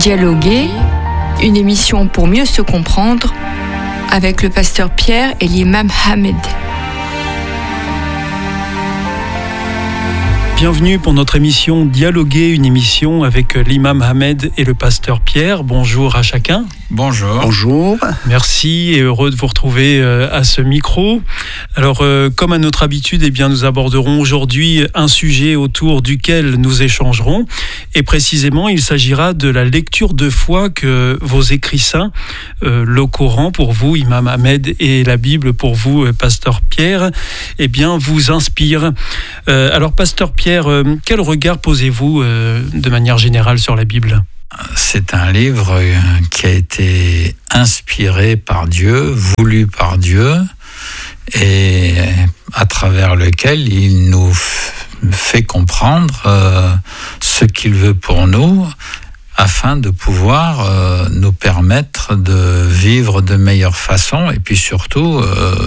Dialoguer, une émission pour mieux se comprendre avec le pasteur Pierre et l'imam Ahmed. Bienvenue pour notre émission Dialoguer, une émission avec l'imam Ahmed et le pasteur Pierre. Bonjour à chacun. Bonjour. Bonjour. Merci et heureux de vous retrouver à ce micro. Alors, comme à notre habitude, nous aborderons aujourd'hui un sujet autour duquel nous échangerons. Et précisément, il s'agira de la lecture de foi que vos écrits saints, le Coran pour vous, imam Ahmed, et la Bible pour vous, pasteur Pierre, vous inspirent. Alors, pasteur Pierre, quel regard posez-vous de manière générale sur la Bible ? C'est un livre qui a été inspiré par Dieu, voulu par Dieu, et à travers lequel il nous fait comprendre ce qu'il veut pour nous, afin de pouvoir nous permettre de vivre de meilleure façon et puis surtout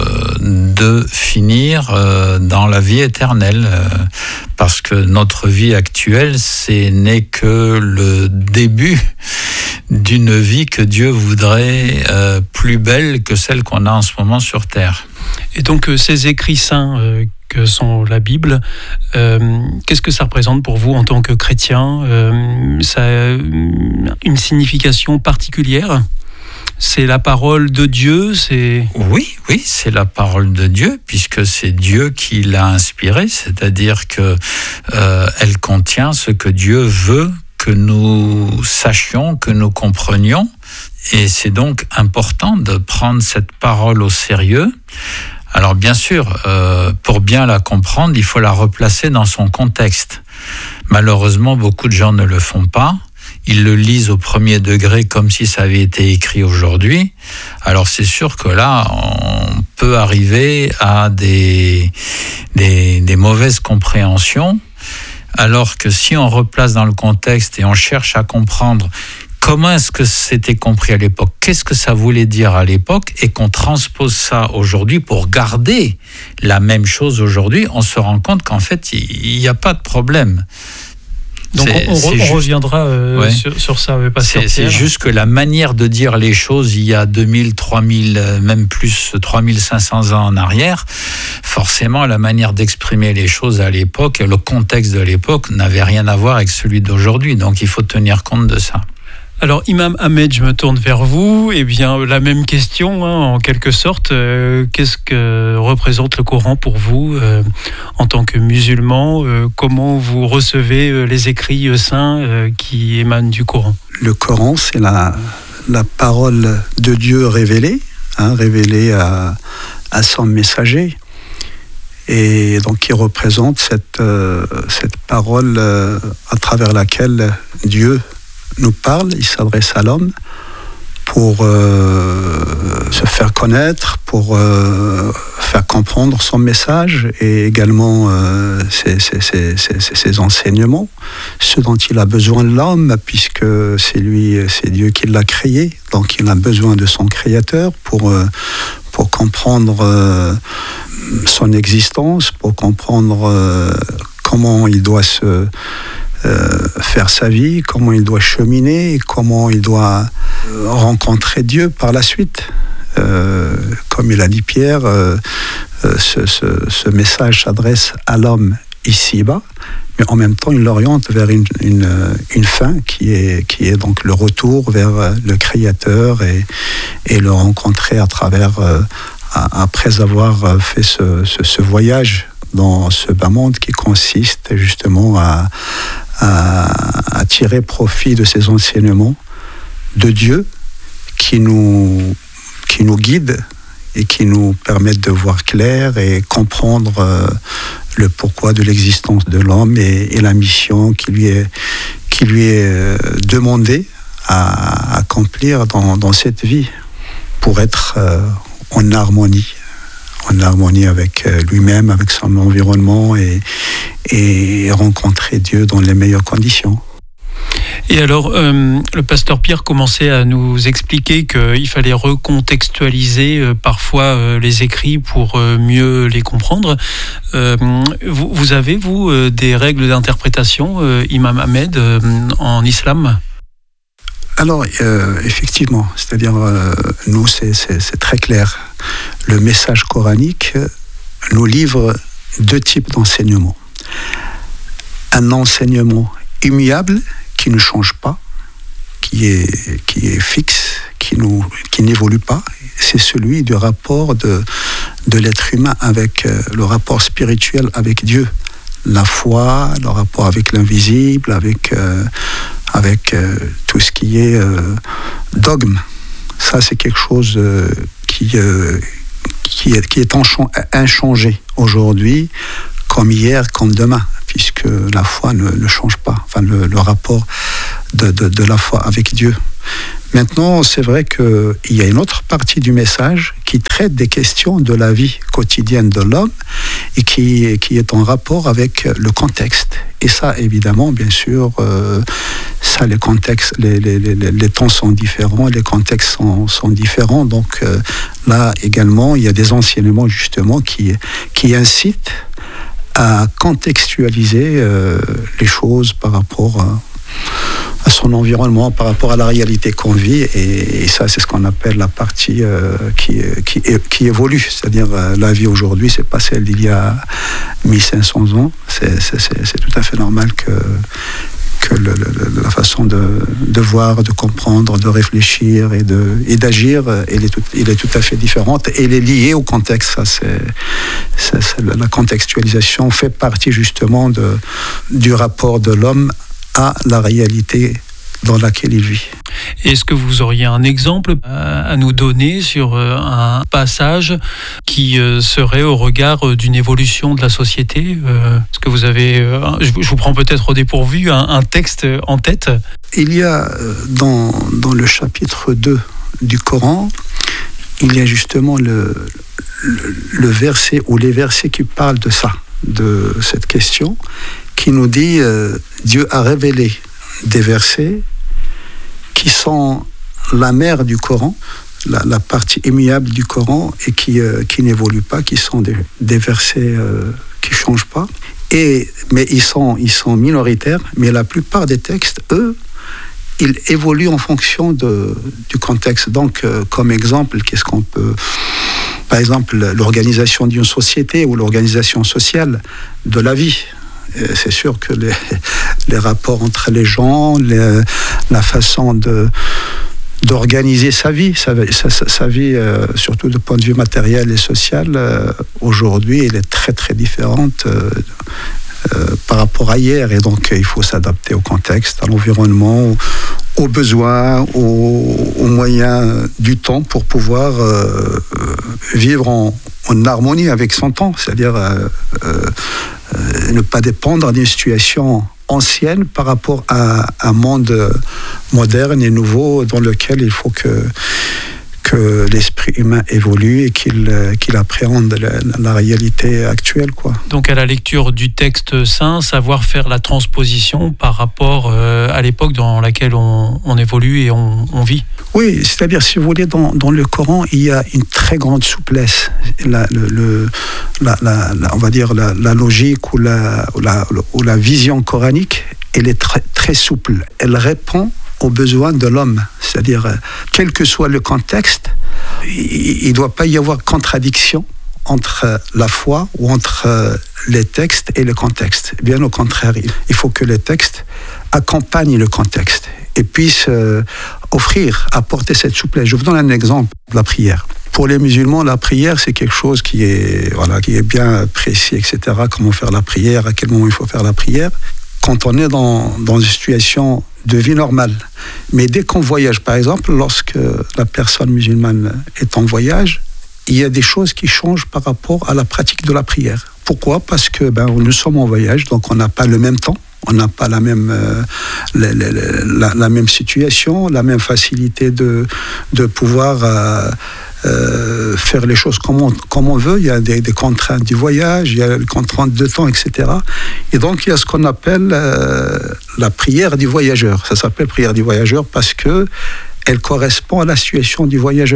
de finir dans la vie éternelle. Parce que notre vie actuelle, ce n'est que le début d'une vie que Dieu voudrait plus belle que celle qu'on a en ce moment sur Terre. Et donc ces écrits saints que sont la Bible, qu'est-ce que ça représente pour vous en tant que chrétien ? Ça a une signification particulière ? C'est la parole de Dieu, Oui, c'est la parole de Dieu, puisque c'est Dieu qui l'a inspirée, c'est-à-dire que elle contient ce que Dieu veut que nous sachions, que nous comprenions, et c'est donc important de prendre cette parole au sérieux. Alors bien sûr, pour bien la comprendre, il faut la replacer dans son contexte. Malheureusement, beaucoup de gens ne le font pas. Ils le lisent au premier degré comme si ça avait été écrit aujourd'hui. Alors c'est sûr que là, on peut arriver à des mauvaises compréhensions, alors que si on replace dans le contexte et on cherche à comprendre comment est-ce que c'était compris à l'époque, qu'est-ce que ça voulait dire à l'époque, et qu'on transpose ça aujourd'hui pour garder la même chose aujourd'hui, on se rend compte qu'en fait, il n'y a pas de problème. Donc on reviendra sur ça, pasteur Pierre. C'est juste que la manière de dire les choses il y a 2000, 3000, même plus 3500 ans en arrière, forcément la manière d'exprimer les choses à l'époque et le contexte de l'époque n'avait rien à voir avec celui d'aujourd'hui. Donc il faut tenir compte de ça. Alors, imam Ahmed, je me tourne vers vous. La même question, en quelque sorte. Qu'est-ce que représente le Coran pour vous en tant que musulman ? Comment vous recevez les écrits saints qui émanent du Coran ? Le Coran, c'est la parole de Dieu révélée, révélée à son messager. Et donc, qui représente cette parole à travers laquelle Dieu nous parle, il s'adresse à l'homme pour se faire connaître, pour faire comprendre son message et également ses enseignements, ce dont il a besoin de l'homme, puisque c'est Dieu qui l'a créé, donc il a besoin de son créateur pour comprendre son existence, pour comprendre comment il doit faire sa vie, comment il doit cheminer, comment il doit rencontrer Dieu par la suite. Comme il a dit Pierre, ce message s'adresse à l'homme ici-bas, mais en même temps il l'oriente vers une fin qui est donc le retour vers le Créateur et le rencontrer à travers, après avoir fait ce voyage dans ce bas monde qui consiste justement à tirer profit de ces enseignements de Dieu qui nous guident et qui nous permettent de voir clair et comprendre le pourquoi de l'existence de l'homme et la mission qui lui est demandée à accomplir dans cette vie pour être en harmonie avec lui-même, avec son environnement et rencontrer Dieu dans les meilleures conditions. Et alors, le pasteur Pierre commençait à nous expliquer qu'il fallait recontextualiser parfois les écrits pour mieux les comprendre. Vous avez, des règles d'interprétation, imam Ahmed, en islam ? Alors, effectivement, c'est-à-dire, nous, c'est très clair. Le message coranique nous livre deux types d'enseignements. Un enseignement immuable qui ne change pas, qui est fixe, qui n'évolue pas. C'est celui du rapport de l'être humain avec le rapport spirituel avec Dieu. La foi, le rapport avec l'invisible, avec tout ce qui est dogme. Ça, c'est quelque chose qui est inchangé aujourd'hui, comme hier, comme demain, puisque la foi ne change pas, enfin le rapport de la foi avec Dieu. Maintenant, c'est vrai qu'il y a une autre partie du message qui traite des questions de la vie quotidienne de l'homme et qui est en rapport avec le contexte. Et ça, évidemment, bien sûr, les contextes, les temps sont différents, les contextes sont différents. Donc là également, il y a des enseignements justement qui incitent à contextualiser les choses par rapport à son environnement, par rapport à la réalité qu'on vit, et ça, c'est ce qu'on appelle la partie qui évolue, c'est-à-dire la vie aujourd'hui, c'est pas celle d'il y a 1500 ans. C'est tout à fait normal que la façon de voir, de comprendre, de réfléchir et d'agir, elle est tout à fait différente, et elle est liée au contexte. La contextualisation fait partie justement du rapport de l'homme à la réalité dans laquelle il vit. Est-ce que vous auriez un exemple à nous donner sur un passage qui serait au regard d'une évolution de la société ? Est-ce que vous avez, je vous prends peut-être au dépourvu, un texte en tête ? Il y a dans le chapitre 2 du Coran, il y a justement le verset ou les versets qui parlent de ça, de cette question, qui nous dit Dieu a révélé des versets qui sont la mère du Coran, la partie immuable du Coran, et qui n'évoluent pas, qui sont des versets qui ne changent pas. Mais ils sont minoritaires, mais la plupart des textes, eux, ils évoluent en fonction du contexte. Donc, comme exemple, qu'est-ce qu'on peut... Par exemple, l'organisation d'une société ou l'organisation sociale de la vie. C'est sûr que les rapports entre les gens, la façon d'organiser sa vie, surtout du point de vue matériel et social, aujourd'hui, elle est très très différente par rapport à hier. Et donc, il faut s'adapter au contexte, à l'environnement, aux besoins, aux moyens du temps pour pouvoir vivre en harmonie avec son temps, c'est-à-dire ne pas dépendre d'une situation ancienne par rapport à un monde moderne et nouveau dans lequel il faut que l'esprit humain évolue et qu'il appréhende la réalité actuelle, quoi. Donc à la lecture du texte saint, savoir faire la transposition par rapport à l'époque dans laquelle on évolue et on vit. Oui, c'est-à-dire, si vous voulez, dans le Coran, il y a une très grande souplesse. On va dire la logique ou la vision coranique, elle est très, très souple. Elle répond aux besoins de l'homme. C'est-à-dire, quel que soit le contexte, il ne doit pas y avoir contradiction entre la foi ou entre les textes et le contexte. Bien au contraire, il faut que les textes accompagnent le contexte et puissent apporter cette souplesse. Je vous donne un exemple, la prière. Pour les musulmans, la prière, c'est quelque chose qui est bien précis, etc. Comment faire la prière, à quel moment il faut faire la prière. Quand on est dans une situation de vie normale. Mais dès qu'on voyage, par exemple, lorsque la personne musulmane est en voyage, il y a des choses qui changent par rapport à la pratique de la prière. Pourquoi ? Parce que nous sommes en voyage, donc on n'a pas le même temps, on n'a pas la même situation, la même facilité de pouvoir faire les choses comme on veut. Il y a des contraintes du voyage, il y a des contraintes de temps, etc. Et donc il y a ce qu'on appelle la prière du voyageur. Ça s'appelle prière du voyageur parce que elle correspond à la situation du voyageur.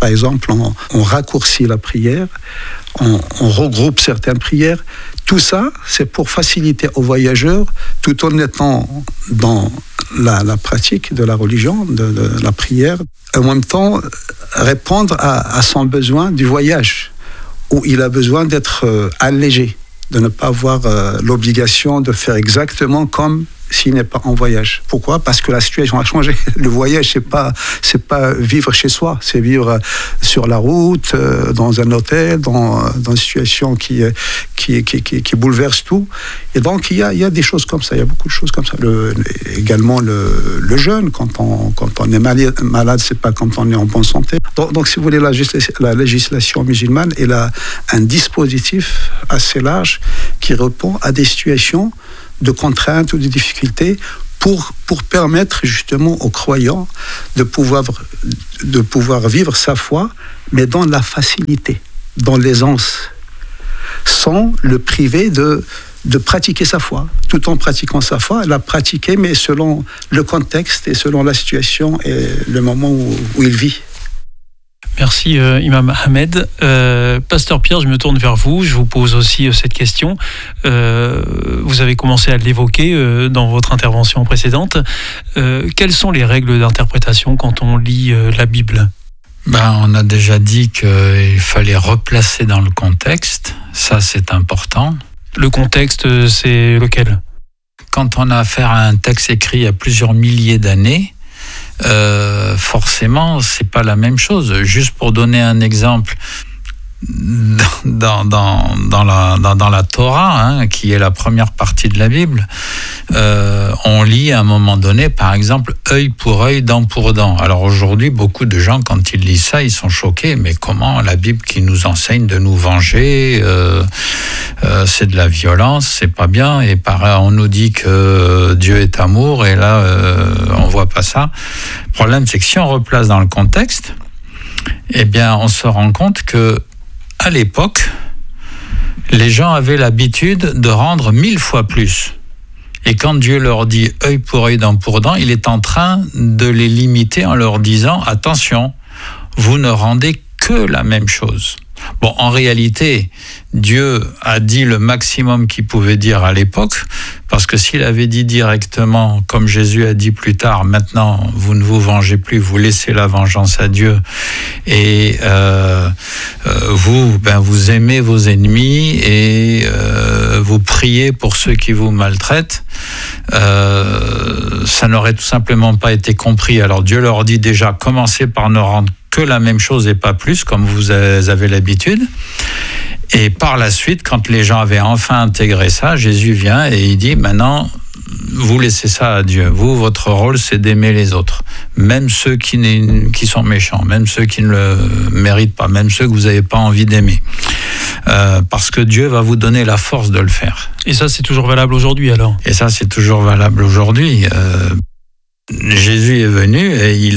Par exemple, on raccourcit la prière, on regroupe certaines prières. Tout ça, c'est pour faciliter aux voyageurs, tout en étant dans la pratique de la religion, de la prière, en même temps répondre à son besoin du voyage, où il a besoin d'être allégé, de ne pas avoir l'obligation de faire exactement comme s'il n'est pas en voyage. Pourquoi ? Parce que la situation a changé. Le voyage, c'est pas vivre chez soi, c'est vivre sur la route, dans un hôtel, dans une situation qui bouleverse tout. Et donc, il y a des choses comme ça, il y a beaucoup de choses comme ça. Également, le jeûne, quand on est malade, c'est pas quand on est en bonne santé. Donc si vous voulez, la législation musulmane, elle a un dispositif assez large qui répond à des situations de contraintes ou de difficultés pour permettre justement aux croyants de pouvoir vivre sa foi, mais dans la facilité, dans l'aisance, sans le priver de pratiquer sa foi. Tout en pratiquant sa foi, la pratiquer, mais selon le contexte et selon la situation et le moment où il vit. Merci Imam Ahmed. Pasteur Pierre, je me tourne vers vous. Je vous pose aussi cette question. Vous avez commencé à l'évoquer dans votre intervention précédente. Quelles sont les règles d'interprétation quand on lit la Bible ? On a déjà dit qu'il fallait replacer dans le contexte. Ça, c'est important. Le contexte, c'est lequel ? Quand on a affaire à un texte écrit il y a plusieurs milliers d'années, forcément, c'est pas la même chose. Juste pour donner un exemple, dans la Torah, qui est la première partie de la Bible, on lit à un moment donné, par exemple, œil pour œil, dent pour dent. Alors aujourd'hui, beaucoup de gens, quand ils lisent ça, ils sont choqués. Mais comment la Bible qui nous enseigne de nous venger, c'est de la violence, c'est pas bien. Et pareil, on nous dit que Dieu est amour, et là, on voit pas ça. Le problème, c'est que si on replace dans le contexte, eh bien, on se rend compte que à l'époque, les gens avaient l'habitude de rendre 1000 fois plus. Et quand Dieu leur dit œil pour œil, dent pour dent, il est en train de les limiter en leur disant attention, vous ne rendez que la même chose. Bon, en réalité, Dieu a dit le maximum qu'il pouvait dire à l'époque, parce que s'il avait dit directement, comme Jésus a dit plus tard, maintenant vous ne vous vengez plus, vous laissez la vengeance à Dieu, et vous aimez vos ennemis et vous priez pour ceux qui vous maltraitent, ça n'aurait tout simplement pas été compris. Alors Dieu leur dit déjà, commencez par ne rendre que la même chose et pas plus, comme vous avez l'habitude. Et par la suite, quand les gens avaient enfin intégré ça, Jésus vient et il dit, maintenant, vous laissez ça à Dieu. Vous, votre rôle, c'est d'aimer les autres. Même ceux qui sont méchants, même ceux qui ne le méritent pas, même ceux que vous n'avez pas envie d'aimer. Parce que Dieu va vous donner la force de le faire. Et ça, c'est toujours valable aujourd'hui, alors ? Et ça, c'est toujours valable aujourd'hui. Jésus est venu et il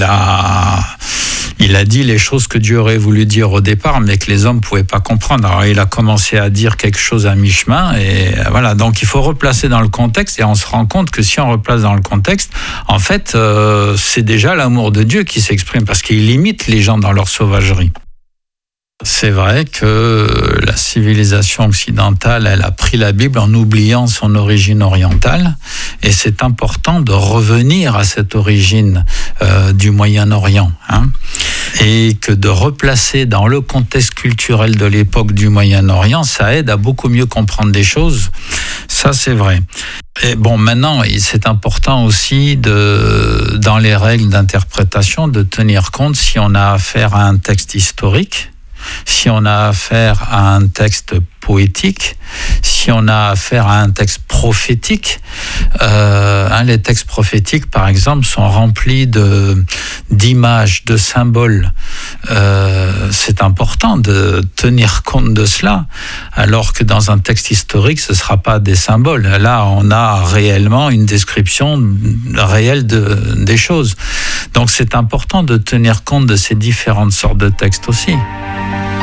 a dit les choses que Dieu aurait voulu dire au départ, mais que les hommes ne pouvaient pas comprendre. Alors il a commencé à dire quelque chose à mi-chemin, et voilà. Donc il faut replacer dans le contexte, et on se rend compte que si on replace dans le contexte, en fait, c'est déjà l'amour de Dieu qui s'exprime, parce qu'il limite les gens dans leur sauvagerie. C'est vrai que la civilisation occidentale, elle a pris la Bible en oubliant son origine orientale, et c'est important de revenir à cette origine du Moyen-Orient, et que de replacer dans le contexte culturel de l'époque du Moyen-Orient, ça aide à beaucoup mieux comprendre des choses. Ça, c'est vrai. Et bon, maintenant, c'est important aussi dans les règles d'interprétation de tenir compte si on a affaire à un texte historique, si on a affaire à un texte poétique, si on a affaire à un texte prophétique. Les textes prophétiques, par exemple, sont remplis d'images, de symboles. C'est important de tenir compte de cela, alors que dans un texte historique, ce ne sera pas des symboles. Là, on a réellement une description réelle des choses. Donc, c'est important de tenir compte de ces différentes sortes de textes aussi.